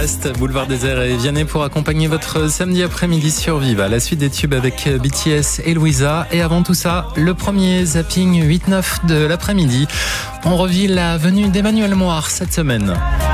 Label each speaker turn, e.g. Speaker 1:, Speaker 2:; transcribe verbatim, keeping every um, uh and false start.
Speaker 1: West, Boulevard Désert et Vianney pour accompagner votre samedi après-midi sur Viva. La suite des tubes avec B T S et Louisa. Et avant tout ça, le premier zapping huit neuf de l'après-midi. On revit la venue d'Emmanuel Moir cette semaine.